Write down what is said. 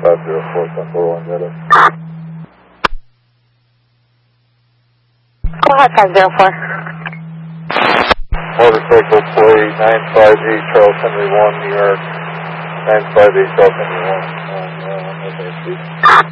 504, 1041, get it. Go ahead, 504. Motorcycle plate 958 Charles Henry 1, New York. 958 Charles Henry 1.